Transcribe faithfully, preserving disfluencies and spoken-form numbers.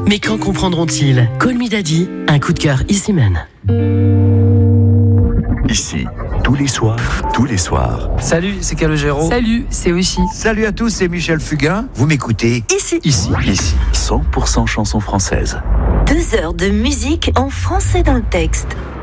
Mais quand comprendront-ils? Call Me Daddy, un coup de cœur ici même. Ici, tous les soirs, tous les soirs. Salut, c'est Calogero. Salut, c'est aussi. Salut à tous, c'est Michel Fugain. Vous m'écoutez Ici. Ici, ici, cent pour cent chansons françaises. Deux heures de musique en français dans le texte.